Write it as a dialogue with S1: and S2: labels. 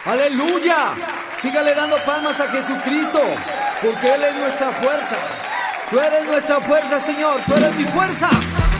S1: Aleluya. Sígale dando palmas a Jesucristo, porque Él es nuestra fuerza. Tú eres nuestra fuerza, Señor. Tú eres mi fuerza.